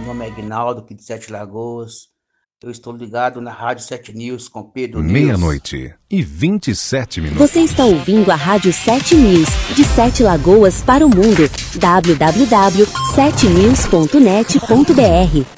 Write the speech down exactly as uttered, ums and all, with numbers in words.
nome é Aguinaldo, aqui de Sete Lagoas. Eu estou ligado na Rádio Sete News com Pedro News. Meia-noite e vinte e sete minutos. Você está ouvindo a Rádio Sete News, de Sete Lagoas para o mundo. w w w ponto sete news ponto net ponto b r